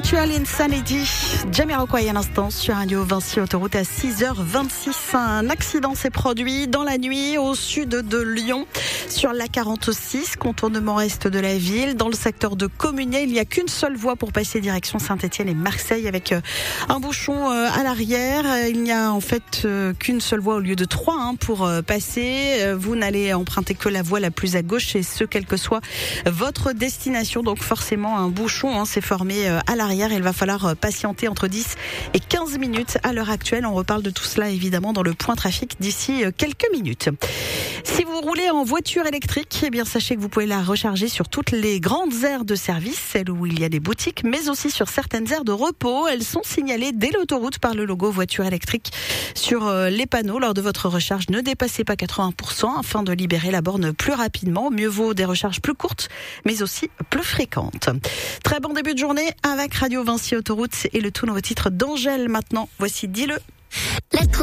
Virtual Insanity, Jamiroquai à l'instant sur Radio Vinci Autoroute à 6h26. Un accident s'est produit dans la nuit au sud de Lyon sur l'A46, contournement est de la ville. Dans le secteur de Communier, il n'y a qu'une seule voie pour passer direction Saint-Étienne et Marseille avec un bouchon à l'arrière. Il n'y a en fait qu'une seule voie au lieu de trois pour passer. Vous n'allez emprunter que la voie la plus à gauche et ce, quelle que soit votre destination. Donc forcément un bouchon s'est formé à l'arrière. Il va falloir patienter entre 10 et 15 minutes à l'heure actuelle. On reparle de tout cela évidemment dans le point trafic d'ici quelques minutes. Si vous roulez en voiture électrique, eh bien sachez que vous pouvez la recharger sur toutes les grandes aires de service, celles où il y a des boutiques, mais aussi sur certaines aires de repos. Elles sont signalées dès l'autoroute par le logo voiture électrique sur les panneaux. Lors de votre recharge, ne dépassez pas 80% afin de libérer la borne plus rapidement. Mieux vaut des recharges plus courtes, mais aussi plus fréquentes. Très bon début de journée avec Radio Vinci Autoroute et le tout nouveau titre d'Angèle maintenant. Voici Dis-le.